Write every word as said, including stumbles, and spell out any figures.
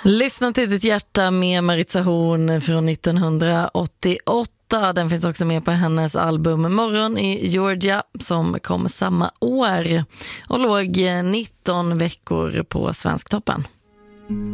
Lyssna till ditt hjärta med Maritza Horn från nittonhundraåttioåtta. Den finns också med på hennes album Morgon i Georgia som kom samma år och låg nitton veckor på Svensktoppen.